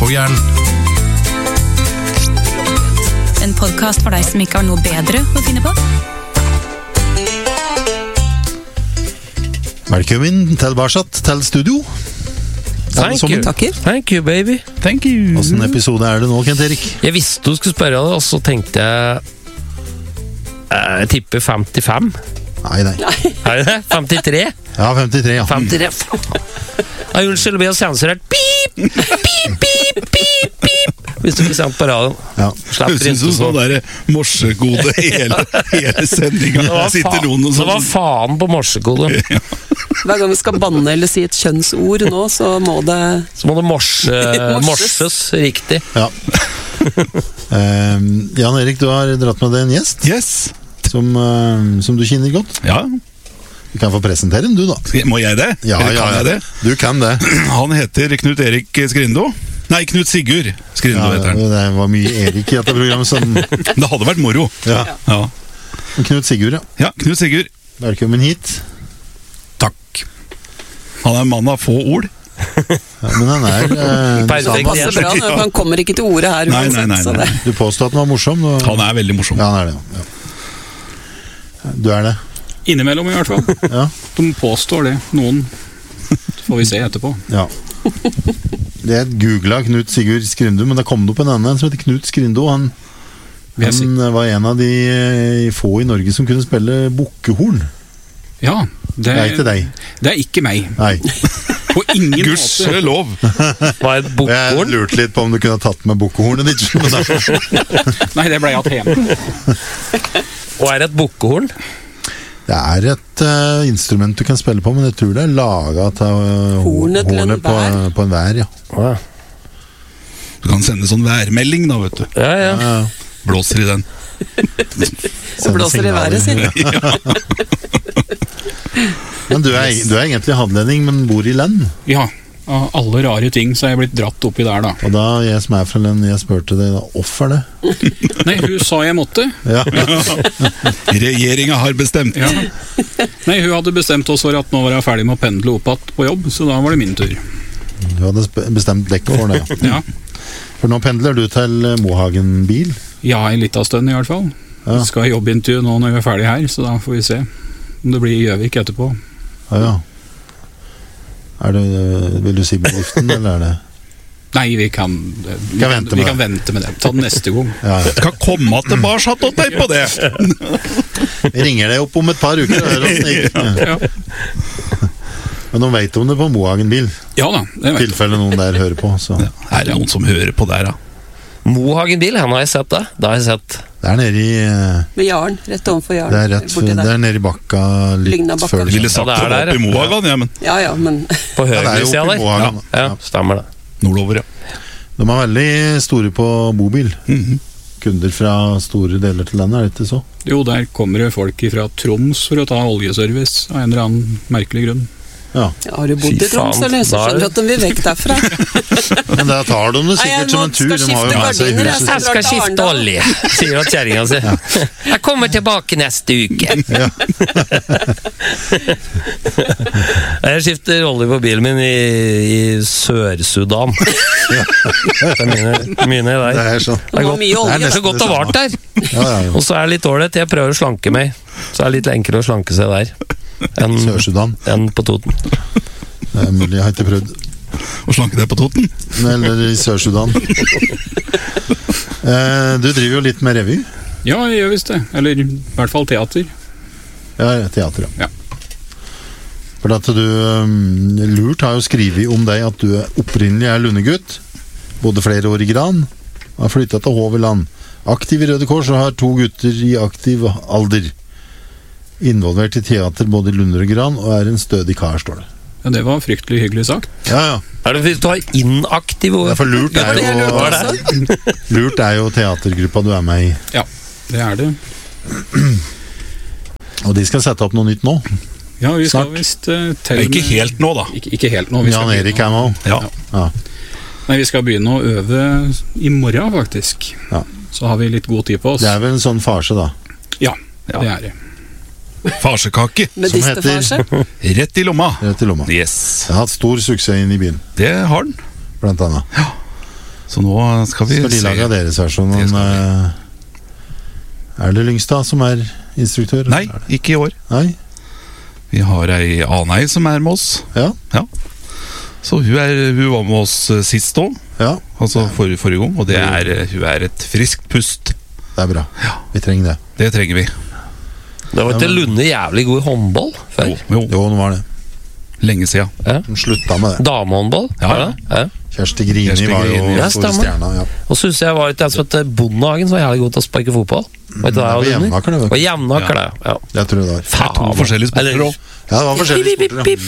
på Jæren. En podcast for deg som ikke har noe bedre å finne på. Velkommen tilbake til studio. Thank you. Takker. Thank you, baby. Thank you. Hvordan episode det nå, Kent Erik? Jeg visste du skulle spørre det, og så tenkte jeg tipper 55. Nei. Er det det? 53? Ja, 53, ja. 53. Ja, unnskyld, vi har sensurert. Pip, pip, pip, pip, pip. Hvis du ikke sendt på radioen. Ja. Slapper Jeg synes ikke sånn der morsekode hele sendingen. Det var faen på morsekode. Hver gang vi skal banne eller si et kjønnsord nå, så må det morses riktig. Ja. Jan Erik, du har dratt med deg en gjest Yes. som du kjenner godt. Ja. Du kan få presentere den, du da. Må jeg det? Ja, Eller kan jeg det? Du kan det. Han heter Knut Erik Skrindo. Nei, Knut Sigurd Skrindo Ja, heter han. det var mye Erik i dette programmet som... Det hadde vært moro. Ja. Ja. Knut Sigurd, ja. Ja, Knut Sigurd. Velkommen hit. Takk. Han er en mann av få ord. Ja, men han er... Perfekt. passe bra. Han kommer ikke til ordet her. Nei. Så det. Du påstod at han var morsom. Og... Han er veldig morsom. Ja, han er det, ja. Du er det. Innimellom i hvert fall. Ja. De påstår det. Noen får vi se etterpå. Ja. Det er googlet Knut Sigurd Skrindo, men det kom det opp en annen som heter Knut Skrindo. Han var en av de få i Norge som kunne spille bukkehorn. Ja, Det er ikke deg. Det er ikke meg. Nei. På ingen måte. Gudskjelov. Hva er et Jeg bokkorn? lurte litt på om du kunne ha tatt med bukkehornet ditt. Nei, det ble jeg hjemme. Og er det et bukkehorn? Det er et instrument du kan spille på, men jeg tror det er laget av Hornet til en vær. på en vær, ja. Ja, Du kan sende sånn værmelding da, vet du. ja. Blåser i den. Det blåser i været, sier du. Men du er egentlig hadlending, men bor i land. Ja, av alle rare ting så er jeg blitt dratt oppi der da. Og da jeg som er fra land, jeg spurte deg da, hvorfor det? Nei, hun sa jeg måtte. Ja. Regjeringen har bestemt. Ja. Nei, hun hadde bestemt oss for at nå var jeg ferdig med å pendle opp igjen på jobb, så da var det min tur. Du hadde bestemt dekk for det. Ja, For nå pendler du til Mohagen bil. ja en liten stund i hvert fall. Ja. Vi skal ha jobbintervju nå når vi er ferdig her, så da får vi se om det blir i Gjøvik etterpå. Ja. Vil du si bedriften, eller er det? Nei, vi kan vente med vente med det. Ta den neste gang. Ja. Skal komme tilbake satt og deg på det. Jeg ringer deg opp om et par uker og hører hvordan det gikk. Ja, Men de vet om det på Mohagen bil. ja da, det I vet jeg. tilfelle noen der hører på. Så. Her er noen som hører på der, da. Mohagen bil, han har jeg sett det. Det har jeg sett. Det er nede i Med Jaren, rett overfor Jaren. Det er rett borti der. det er nede i bakka litt Lygnabakka. før Ville sagt Ja, det det er var oppe i der. Mohagan, ja, men Ja, men På Ja, det er jo høyresida oppe i der. Mohagen. Ja, stemmer det. nordover, ja. De er veldig store på bobil. Kunder fra store deler til landet, er det ikke så? Jo, der kommer det folk fra Troms for å ta oljeservice av en eller annen merkelig grunn. Ja. har du bodd Fy i Troms, faen, eller? Så da er- skjønner du at de vil vekk derfra. Men da tar de det Nei, jeg sikkert som en må- tur. skal De har jo skifte med seg gardiner, huset. jeg Jeg skal skifte olje, sier hun kjerringa si. Jeg kommer tilbake neste uke. Jeg skifter olje på bilen min i Sør-Sudan. Det er mine der. Det er sånn. Det er Må mye olje, det er så godt å ha vært der. Ja, ja, ja. Og så er det litt ålreit. Jeg prøver å slanke meg. Så er det litt enklere å slanke seg der Sør-Sudan. enn på Toten. Det er mulig, jeg har ikke prøvd. Og slanke deg på Toten. Eller i Sør-Sudan. Du driver jo litt med revy. Ja, jeg gjør visst det. Eller i hvert fall teater. Ja, teater, Ja. For at du Lurt har jo skrevet om deg at du opprinnelig er lundegutt, bodde flere år i Gran, har flyttet til Håveland, aktiv i Røde Kors og har 2 gutter i aktiv alder. Involvert i teater både i Lunder og Gran, og er en stødig kar, står det. Ja, det var fryktelig hyggelig sagt. Ja, ja. Er det hvis du har inaktiv Ja, for Lurt er Det er lurt jo, også. Lurt er jo teatergruppa du er med i. Ja, det er det. Og de skal sette opp noe nytt nå. Ja, vi skal Snart. visst til Ikke helt nå, da. Ikke helt nå. Vi skal Jan Erik er med også. Ja. Ja. Nei, vi skal begynne å øve i morgen, faktisk. Ja. Så har vi litt god tid på oss. Det er vel en sånn farse, da. Ja, det er det. Farsekake. Med Som heter- distefasje. Rett i lomma. Rett i lomma. Yes. Jeg har hatt stor suksess inn i byen, Det har den. blant annet. Så nå skal vi Skal de lage deres versjon? Er det Lyngstad som er instruktør? Nei, ikke i år. Nei? Vi har ei Anei som er med oss. Ja. Så hun var med oss sist også. Ja. Altså forrige gang. Og hun er et friskt pust. Det er bra. Vi trenger det. Det trenger vi. Det var ikke Lunde jævlig god i håndball før. Jo, nå var det. Lenge siden. Hun slutta med det. Damehåndball? Ja. Kjersti Grini var jo store stjerna. Ja. Og så synes jeg var et som heter Bondehagen, som var jævlig god til å sparke fotball. Det var Jevnaker, det. Og Jevnaker, det. Ja. Jeg tror det var. Det er 2 forskjellige sporter også. Ja, det var forskjellige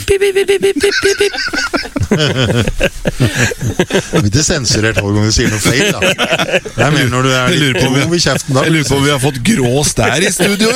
sporter. Det blir ikke sensurert hver gang du sier noe feil, da. Det er mer når du er litt grov i kjeften da. Jeg lurer på om vi har fått grå stær i studio,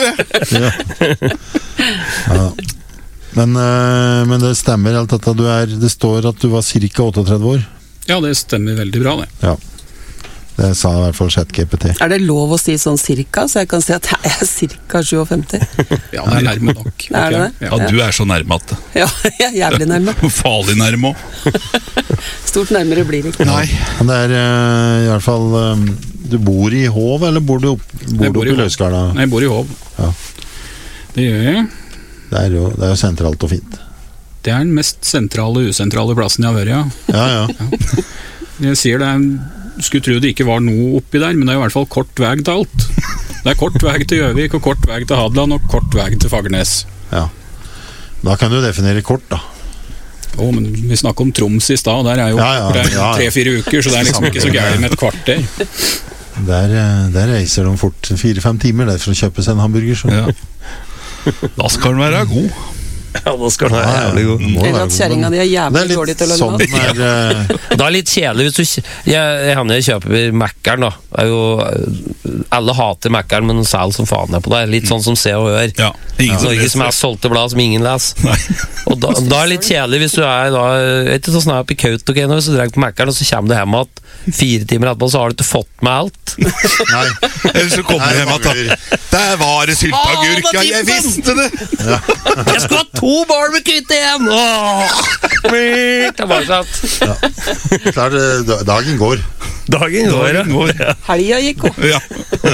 Ja. Men det stemmer alt dette. Det står at du var ca. 38 år. Ja, det stemmer veldig bra, det. Ja. Det sa i hvert fall ChatGPT. Er det lov å si sånn cirka, så jeg kan si at jeg er cirka 57? Ja, det er nærme nok. Er det? Ja, du er så nærme at det. Ja, jeg er jævlig nærme. Farlig nærme også. Stort nærmere blir det ikke. Nei. Men det er i hvert fall Du bor i Hov, eller bor du oppe i Løsgårda? Nei, jeg bor i Hov. Ja. Det gjør jeg. Det er jo sentralt og fint. Det er den mest sentrale og usentrale plassen jeg har vært, Ja. Jeg sier det skulle tro det ikke var noe oppi der, men det er i hvert fall kort vei til alt. Det er kort vei til Gjøvik, og kort vei til Hadeland, og kort vei til Fagernes. Ja. Da kan du definere kort, da. Men vi snakket om Troms i stad, der er jo 3-4 uker, så det er liksom ikke så gærent med et kvarter. Der reiser de fort 4-5 timer der for å kjøpe seg en hamburger. Så. Ja. Da skal den være god. Ja, da skal den være jævlig god. Eller at kjæringa di er jævlig dårlig til å lage mat. Det er litt kjedelig hvis du jeg kjøper Mac-eren da. Alle hater Mac-eren, men selger som faen er på det. Litt sånn som Se og Hør. Ja, Norge som er solgte blad som ingen leser. Og da er det litt kjedelig hvis du er da, etter så snart i Kautokeino, så drar du på Mac-eren, og så kommer du hjem at 4 timer etterpå, så har du ikke fått med alt. Nei. Eller så kommer du hjem at der var det sylteagurk, jeg visste det! Ja. Jeg skulle ha 2 barbecue igjen! Det var sånn. Klart, dagen går. Dagen går. Helga gikk også. Ja.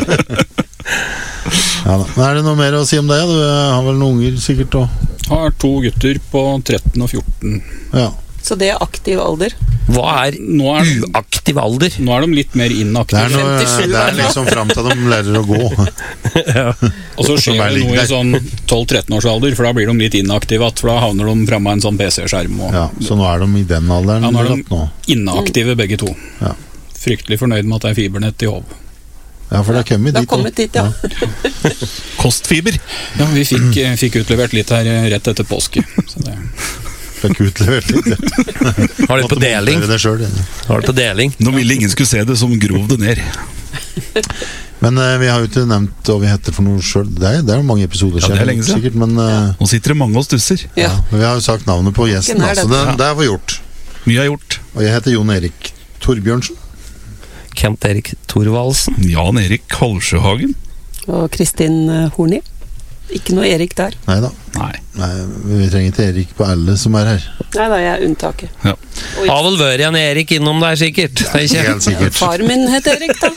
Men er det noe mer å si om det? Du har vel noen unger sikkert også? Har 2 gutter på 13 og 14. Ja. Så det er aktiv alder. Hva er uaktiv alder? Nå er de litt mer inaktive. Det er liksom frem til de lærer å gå. Og så skjer det noe i sånn 12-13 års alder, for da blir de litt inaktive, for da havner de fremme av en sånn PC-skjerm. Ja, så nå er de i den alderen? Ja, nå er de inaktive begge to. Ja. Fryktelig fornøyd med at det er fibernett i Hov. Ja, for det har kommet dit. Ja. Kostfiber. Ja, vi fikk utlevert litt her rett etter påske. Så det fikk utlevert litt. Har det på deling? Har det på deling? Nå ville ingen skulle se det som grov det ned. Men vi har jo ikke nevnt hva vi heter for noe selv. Det er jo mange episoder siden. Ja, det er lenge siden. Sikkert, men, nå sitter det mange og stusser. Ja. Vi har jo sagt navnet på gjesten, så det har vi gjort. Mye har gjort. Og jeg heter Jon Erik Torbjørnsen. Kent Erik Thorvaldsen. Jan Erik Halsjøhagen. Og Kristin Horni. Ikke noe Erik der. Neida. Nei, vi trenger ikke Erik på alle som er her. Neida, jeg er unntaket. Ja. Har vel vært en Erik innom der, sikkert. Helt sikkert. Far min heter Erik, da.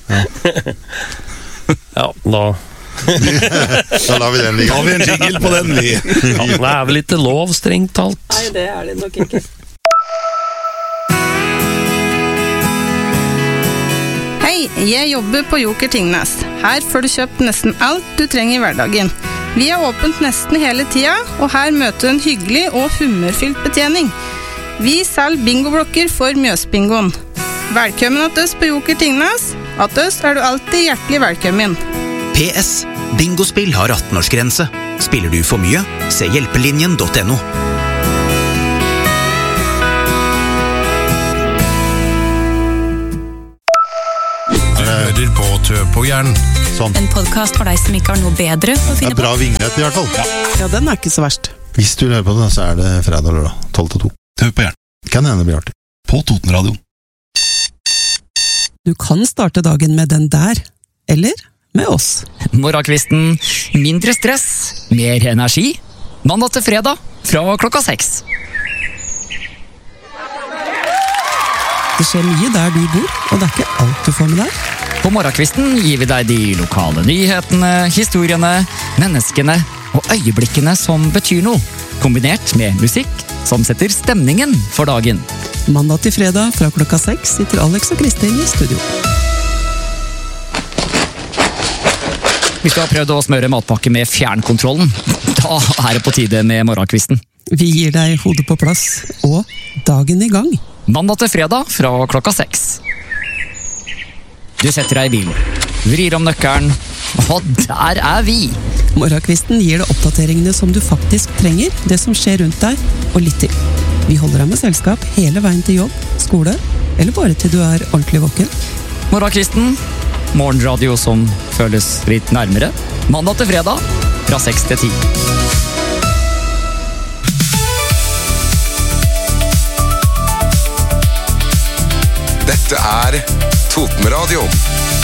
Ja, da da lar vi den ligge. Da har vi en jingle på den, vi. Ja, det er vel ikke lov, strengt talt. Nei, det er det nok ikke. Hei, jeg jobber på Joker Tingnes. Her får du kjøpt nesten alt du trenger i hverdagen. Vi er åpent nesten hele tida, og her møter du en hyggelig og humørfylt betjening. Vi selger bingoblokker for Mjøsbingoen. Velkommen til oss på Joker Tingnes. Til oss er du alltid hjertelig velkommen. PS. Bingospill har 18-årsgrense. Spiller du for mye? Se hjelpelinjen.no. Hører på Tøpåjern. Sånn. En podcast for deg som ikke har noe bedre å Det finne er bra vignett i hvert fall. Ja, den er ikke så verst. Hvis du hører på det, så er det fredag eller lørdag, 12-2. Tøpåjern. Kan hende det blir artig. På Totenradioen. Du kan starte dagen med den der, eller med oss. Morgenkvisten, mindre stress, mer energi. Mandag til fredag, fra klokka 6. Det skjer mye der du bor, og det ikke alt du får med deg. På morgenkvisten gir vi deg de lokale nyhetene, historiene, menneskene og øyeblikkene som betyr noe, kombinert med musikk som setter stemningen for dagen. Mandag til fredag fra klokka 6 sitter Alex og Kristin i studio. Hvis du har prøvd å smøre matpakke med fjernkontrollen, da er det på tide med morgenkvisten. Vi gir deg hodet på plass, og dagen i gang. Mandag til fredag fra klokka 6. Du setter deg i bilen, vrir om nøkkelen, og der er vi! Morgenkvisten gir deg oppdateringene som du faktisk trenger, det som skjer rundt deg, og litt til. Vi holder deg med selskap hele veien til jobb, skole, eller bare til du er ordentlig våken. Morgenkvisten, morgenradio som føles litt nærmere. Mandag til fredag fra 6 til 10. Dette er Totenradio.